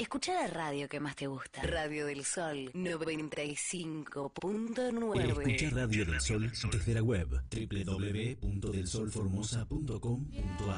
Escucha la radio que más te gusta. Radio del Sol 95.9. Escucha Radio del Sol desde la web www.delsolformosa.com.ar.